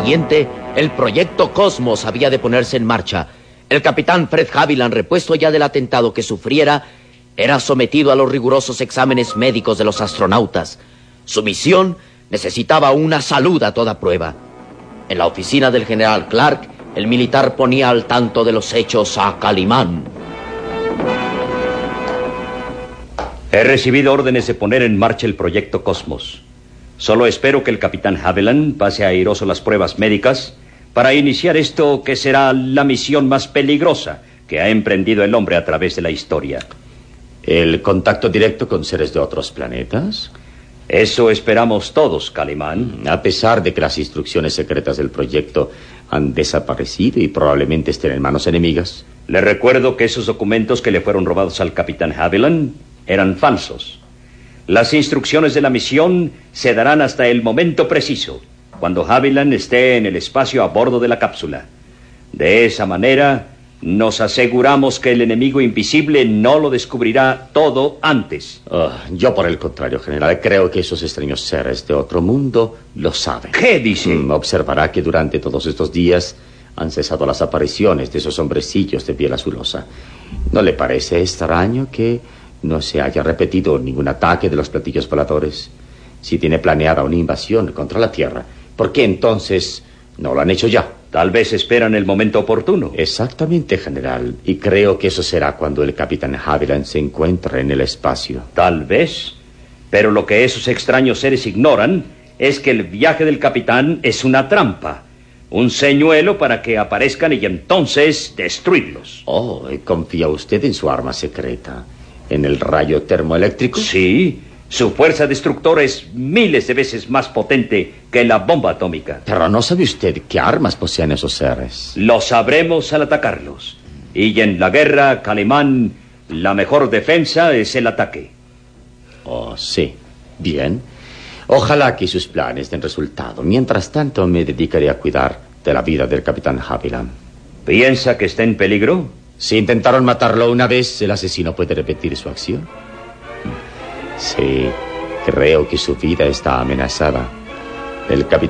siguiente, el proyecto Cosmos había de ponerse en marcha. El capitán Fred Haviland, repuesto ya del atentado que sufriera, era sometido a los rigurosos exámenes médicos de los astronautas. Su misión necesitaba una salud a toda prueba. En la oficina del general Clark, el militar ponía al tanto de los hechos a Calimán. He recibido órdenes de poner en marcha el proyecto Cosmos. Solo espero que el capitán Haviland pase airoso las pruebas médicas para iniciar esto que será la misión más peligrosa que ha emprendido el hombre a través de la historia. ¿El contacto directo con seres de otros planetas? Eso esperamos todos, Calimán. A pesar de que las instrucciones secretas del proyecto han desaparecido y probablemente estén en manos enemigas. Le recuerdo que esos documentos que le fueron robados al capitán Haviland eran falsos. Las instrucciones de la misión se darán hasta el momento preciso, cuando Haviland esté en el espacio a bordo de la cápsula. De esa manera, nos aseguramos que el enemigo invisible no lo descubrirá todo antes. Yo, por el contrario, general, creo que esos extraños seres de otro mundo lo saben. ¿Qué dice? Observará que durante todos estos días han cesado las apariciones de esos hombrecillos de piel azulosa. ¿No le parece extraño que no se haya repetido ningún ataque de los platillos voladores? Si tiene planeada una invasión contra la Tierra, ¿por qué entonces no lo han hecho ya? Tal vez esperan el momento oportuno. Exactamente, general. Y creo que eso será cuando el capitán Haviland se encuentre en el espacio. Tal vez. Pero lo que esos extraños seres ignoran es que el viaje del capitán es una trampa. Un señuelo para que aparezcan y entonces destruirlos. ¿Confía usted en su arma secreta? ¿En el rayo termoeléctrico? Sí. Su fuerza destructora es miles de veces más potente que la bomba atómica. Pero ¿no sabe usted qué armas poseen esos seres? Lo sabremos al atacarlos. Y en la guerra, Calimán, la mejor defensa es el ataque. Sí. Bien. Ojalá que sus planes den resultado. Mientras tanto, me dedicaré a cuidar de la vida del capitán Haviland. ¿Piensa que está en peligro? Si intentaron matarlo una vez, ¿el asesino puede repetir su acción? Sí, creo que su vida está amenazada. El capitán